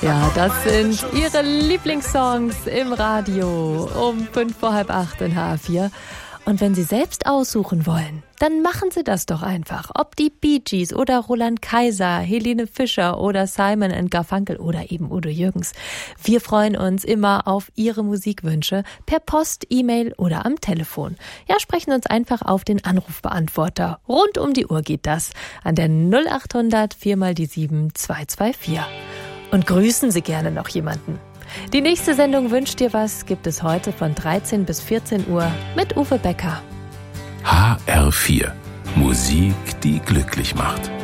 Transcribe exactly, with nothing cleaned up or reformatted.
Ja, das sind Ihre Lieblingssongs im Radio um fünf vor halb acht in H R vier. Und wenn Sie selbst aussuchen wollen, dann machen Sie das doch einfach. Ob die Bee Gees oder Roland Kaiser, Helene Fischer oder Simon and Garfunkel oder eben Udo Jürgens. Wir freuen uns immer auf Ihre Musikwünsche per Post, E-Mail oder am Telefon. Ja, sprechen uns einfach auf den Anrufbeantworter. Rund um die Uhr geht das an der null acht hundert vier mal die sieben zwei zwei vier. Und grüßen Sie gerne noch jemanden. Die nächste Sendung Wünscht dir was gibt es heute von dreizehn bis vierzehn Uhr mit Uwe Becker. H R vier. Musik, die glücklich macht.